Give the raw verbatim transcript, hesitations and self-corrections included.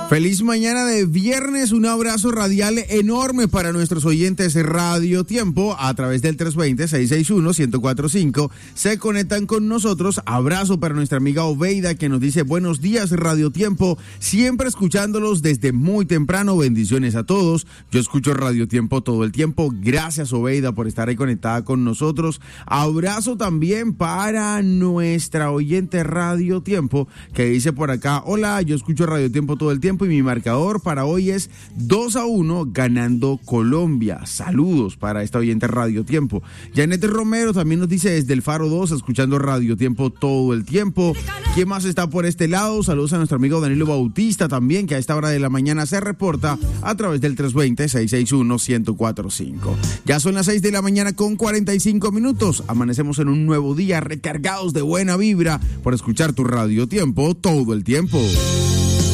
Feliz mañana de viernes, un abrazo radial enorme para nuestros oyentes de Radio Tiempo a través del tres dos cero, seis seis uno, uno cero cuatro cinco. Se conectan con nosotros. Abrazo para nuestra amiga Obeida que nos dice buenos días Radio Tiempo, siempre escuchándolos desde muy temprano. Bendiciones a todos. Yo escucho Radio Tiempo todo el tiempo. Gracias Obeida por estar ahí conectada con nosotros. Abrazo también para nuestra oyente Radio Tiempo que dice por acá, hola, yo escucho Radio Tiempo todo el tiempo y mi marcador para hoy es dos a uno ganando Colombia. Saludos para esta oyente Radio Tiempo. Janet Romero también nos dice desde el Faro dos, escuchando Radio Tiempo todo el tiempo. ¿Quién más está por este lado? Saludos a nuestro amigo Danilo Bautista también, que a esta hora de la mañana se reporta a través del tres dos cero, seis seis uno, uno cero cuatro cinco. Ya son las seis de la mañana con cuarenta y cinco minutos. Amanecemos en un nuevo día recargados de buena vibra por escuchar tu Radio Tiempo todo el tiempo.